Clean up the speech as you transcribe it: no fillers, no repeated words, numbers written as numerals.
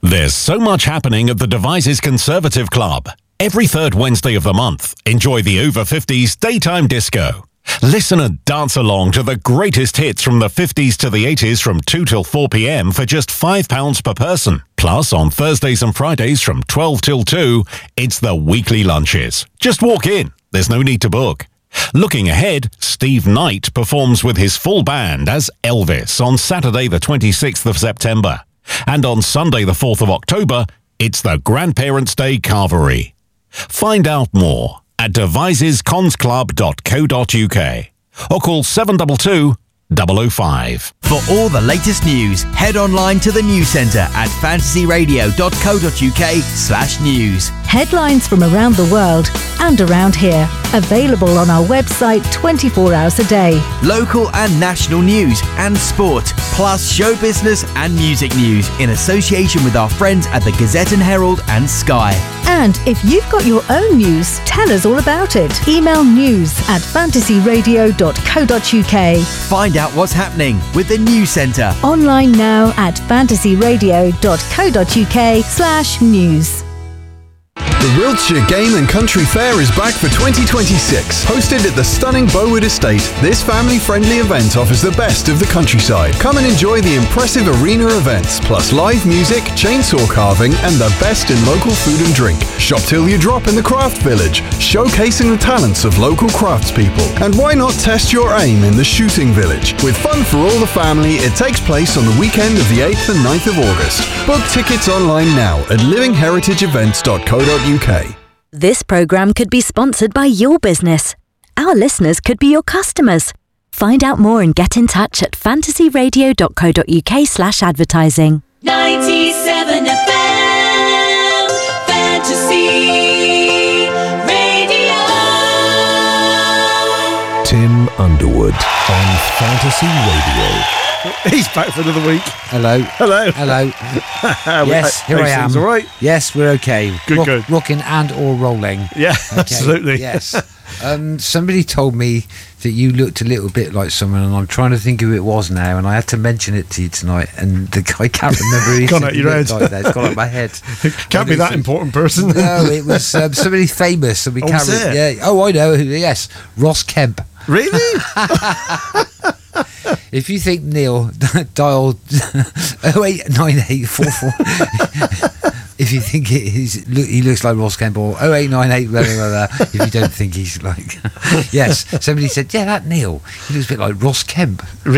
There's so much happening at the Devizes Conservative Club. Every third Wednesday of the month, enjoy the over 50s daytime disco. Listen and dance along to the greatest hits from the 50s to the 80s from 2 till 4 p.m. for just £5 per person. Plus, on Thursdays and Fridays from 12 till 2, it's the weekly lunches. Just walk in. There's no need to book. Looking ahead, Steve Knight performs with his full band as Elvis on Saturday the 26th of September. And on Sunday the 4th of October, it's the Grandparents' Day Carvery. Find out more at devizesconsclub.co.uk or call 722 005. For all the latest news, head online to the news centre at fantasyradio.co.uk/news. Headlines from around the world and around here. Available on our website 24 hours a day. Local and national news and sport, plus show business and music news in association with our friends at the Gazette and Herald and Sky. And if you've got your own news, tell us all about it. Email news@fantasyradio.co.uk. Find out what's happening with the News Centre. Online now at fantasyradio.co.uk/news. The Wiltshire Game and Country Fair is back for 2026. Hosted at the stunning Bowood Estate, this family-friendly event offers the best of the countryside. Come and enjoy the impressive arena events, plus live music, chainsaw carving, and the best in local food and drink. Shop till you drop in the Craft Village, showcasing the talents of local craftspeople. And why not test your aim in the Shooting Village? With fun for all the family, it takes place on the weekend of the 8th and 9th of August. Book tickets online now at livingheritageevents.co.uk. This programme could be sponsored by your business. Our listeners could be your customers. Find out more and get in touch at fantasyradio.co.uk/advertising. 97 FM Fantasy Radio. Tim Underwood on Fantasy Radio. He's back for another week. Hello. Hello. Hello. Yes, here I am. All right. Yes, we're okay. Good. Rocking and or rolling. Yeah, Okay. absolutely. Yes. Somebody told me that you looked a little bit like someone, and I'm trying to think who it was now, and I had to mention it to you tonight, and the guy can't remember who Gone out your head. like that. It's gone out my head. Can't be that important person. No, it was somebody famous, and we can't. Was it? Yeah. Oh, I know. Yes, Ross Kemp. Really? If you think Neil dial 089844. If you think he looks like Ross Kemp, or 0898 blah, blah, blah, if you don't think he's like yes, somebody said, yeah, that Neil, he looks a bit like Ross Kemp.